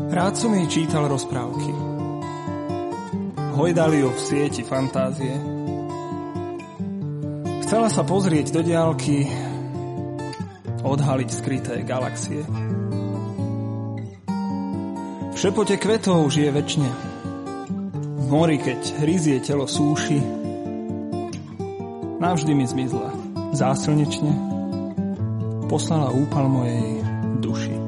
Rád som jej čítal rozprávky. Hojdali ju v sieti fantázie. Chcela sa pozrieť do diaľky, odhaliť skryté galaxie. V šepote kvetov žije večne. V mori, keď hryzie telo súši, navždy mi zmizla. Záslnečne poslala úpal mojej duši.